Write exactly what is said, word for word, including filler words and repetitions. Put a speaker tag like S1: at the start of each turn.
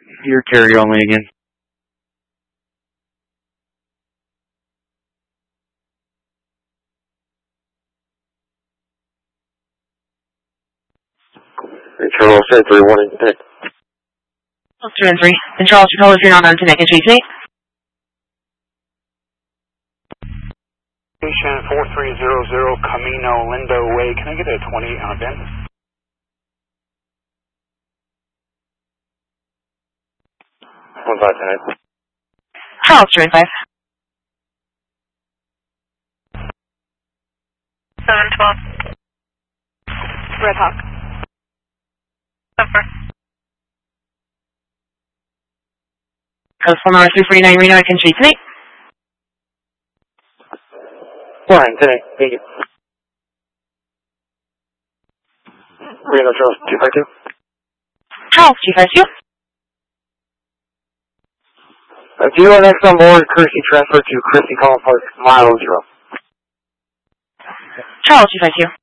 S1: You're carrier only again.
S2: Charles, ten three, one in ten.
S3: two and three. And Charles, your call if you're not on to make a G T.
S4: Station four three zero zero Camino Lindo Way. Can I get a twenty on a bin?
S2: one five ten.
S3: Charles, two and five.
S5: seven twelve. Red Hawk. Over.
S3: Coast one three three nine Reno, I can G T.
S2: Flying, ten eight, thank you. Reno Charles, two five two.
S3: Charles, two five two.
S2: Uh, do you next on board, courtesy transfer to Christie Collin Park, mile zero.
S3: Charles, two five two.